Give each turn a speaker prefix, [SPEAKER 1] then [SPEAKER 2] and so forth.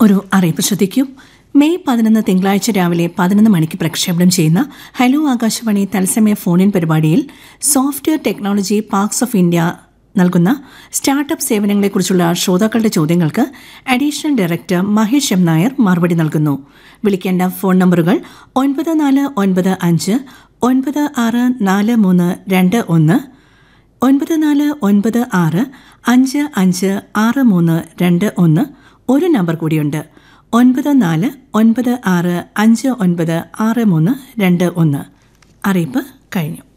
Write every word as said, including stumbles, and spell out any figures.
[SPEAKER 1] ഒരു അറിയിപ്പ് ശ്രദ്ധിക്കൂ. മെയ് പതിനൊന്ന് തിങ്കളാഴ്ച രാവിലെ പതിനൊന്ന് മണിക്ക് പ്രക്ഷേപണം ചെയ്യുന്ന ഹലോ ആകാശവാണി തത്സമയ ഫോണിൻ പരിപാടിയിൽ software technology parks of India നൽകുന്ന സ്റ്റാർട്ടപ്പ് സേവനങ്ങളെക്കുറിച്ചുള്ള ശ്രോതാക്കളുടെ ചോദ്യങ്ങൾക്ക് additional director Mahesh M Nair മറുപടി നൽകുന്നു. വിളിക്കേണ്ട ഫോൺ നമ്പറുകൾ ഒൻപത് നാല് ഒൻപത് അഞ്ച് ഒൻപത് ആറ് നാല് മൂന്ന് രണ്ട് ഒന്ന്, ഒൻപത് നാല് ഒൻപത് ആറ് അഞ്ച് അഞ്ച് ആറ് മൂന്ന് രണ്ട് ഒന്ന്. ഒരു നമ്പർ കൂടിയുണ്ട്, ഒൻപത് നാല് ഒൻപത് ആറ് അഞ്ച് ഒൻപത് ആറ് മൂന്ന് രണ്ട് ഒന്ന്. അറിയിപ്പ് കഴിഞ്ഞു.